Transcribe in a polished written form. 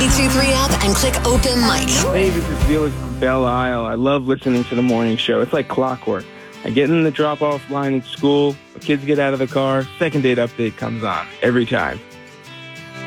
92.3 app and click open mic. Hey, this is Felix from Belle Isle. I love listening to the morning show. It's like clockwork. I get in the drop-off line at school, the kids get out of the car, second date update comes on every time.